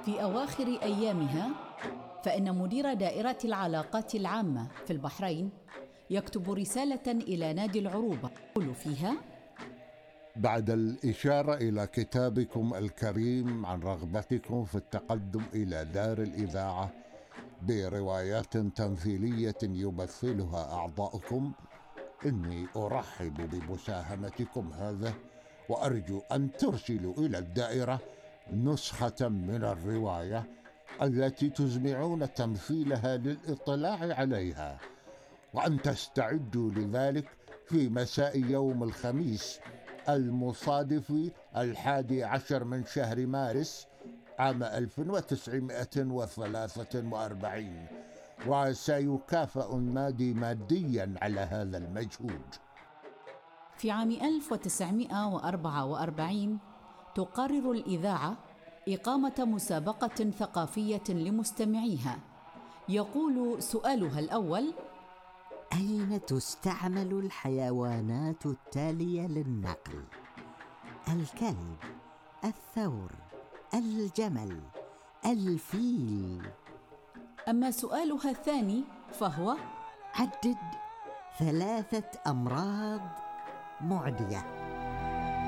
في أواخر أيامها فإن مدير دائرة العلاقات العامة في البحرين يكتب رسالة إلى نادي العروبة يقول فيها: بعد الإشارة إلى كتابكم الكريم عن رغبتكم في التقدم إلى دار الإذاعة بروايات تمثيلية يمثلها أعضاؤكم، إني أرحب بمساهمتكم هذا، وأرجو أن ترسلوا إلى الدائرة نسخة من الرواية التي تزمعون تمثيلها للإطلاع عليها، وأن تستعدوا لذلك في مساء يوم الخميس المصادف 11 من شهر مارس عام 1943، وسيكافئ النادي ماديا على هذا المجهود. في عام 1944 تقرر الإذاعة إقامة مسابقة ثقافية لمستمعيها. يقول سؤالها الأول: أين تستعمل الحيوانات التالية للنقل؟ الكلب، الثور، الجمل، الفيل. أما سؤالها الثاني فهو: عدد 3 أمراض معدية.